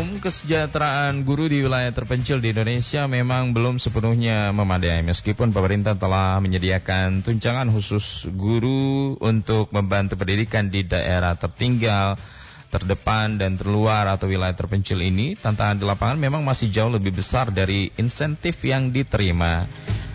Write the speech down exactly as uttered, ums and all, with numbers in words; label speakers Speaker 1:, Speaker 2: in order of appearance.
Speaker 1: umum, kesejahteraan guru di wilayah terpencil di Indonesia memang belum sepenuhnya memadai. Meskipun pemerintah telah menyediakan tunjangan khusus guru untuk membantu pendidikan di daerah tertinggal, terdepan dan terluar atau wilayah terpencil ini, tantangan di lapangan memang masih jauh lebih besar dari insentif yang diterima.